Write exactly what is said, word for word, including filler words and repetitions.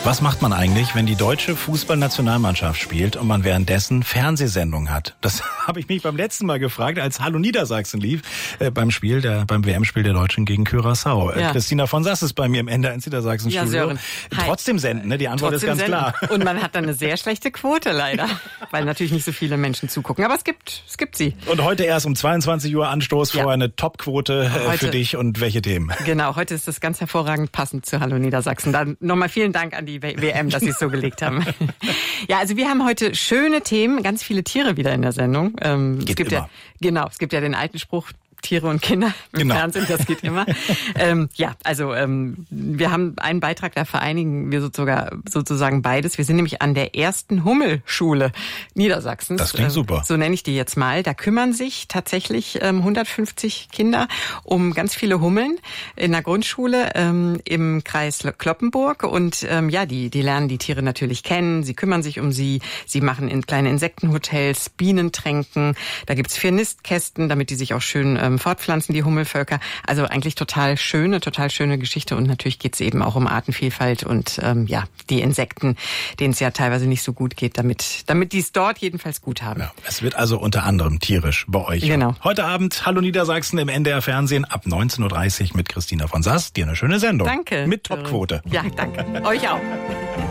Was macht man eigentlich, wenn die deutsche Fußballnationalmannschaft spielt und man währenddessen Fernsehsendung hat? Das habe ich mich beim letzten Mal gefragt, als Hallo Niedersachsen lief, äh, beim Spiel, der, beim W M-Spiel der Deutschen gegen Curaçao. Äh, ja. Christina von Sass ist bei mir im N D R eins Niedersachsen-Studio. Ja, Sören. Trotzdem senden, ne? Die Antwort Trotzdem ist ganz senden. klar. Und man hat dann eine sehr schlechte Quote leider, weil natürlich nicht so viele Menschen zugucken. Aber es gibt, es gibt sie. Und heute erst um zweiundzwanzig Uhr Anstoß, ja. Vorher eine Top-Quote äh, heute, für dich und welche Themen? Genau, heute ist das ganz hervorragend passend zu Hallo Niedersachsen. Dann nochmal vielen Dank an die W M, dass Sie es so gelegt haben. Ja, also wir haben heute schöne Themen, ganz viele Tiere wieder in der Sendung. Ähm, geht es gibt immer. ja, genau, es gibt ja den alten Spruch, Tiere und Kinder im genau. Fernsehen, das geht immer. ähm, ja, also ähm, wir haben einen Beitrag, da vereinigen wir sozusagen, sozusagen beides. Wir sind nämlich an der ersten Hummelschule Niedersachsens. Das klingt super. Ähm, so nenne ich die jetzt mal. Da kümmern sich tatsächlich ähm, hundertfünfzig Kinder um ganz viele Hummeln in der Grundschule ähm, im Kreis Cloppenburg. Und ähm, ja, die, die lernen die Tiere natürlich kennen. Sie kümmern sich um sie. Sie machen in kleine Insektenhotels, Bienentränken. Da gibt's vier Nistkästen, damit die sich auch schön ähm, fortpflanzen, die Hummelvölker. Also eigentlich total schöne, total schöne Geschichte. Und natürlich geht es eben auch um Artenvielfalt und ähm, ja, die Insekten, denen es ja teilweise nicht so gut geht, damit, damit die es dort jedenfalls gut haben. Ja, es wird also unter anderem tierisch bei euch. Genau. Heute Abend Hallo Niedersachsen im N D R Fernsehen ab neunzehn Uhr dreißig mit Christina von Sass. Dir eine schöne Sendung. Danke. Mit Topquote. Ja, danke. Euch auch.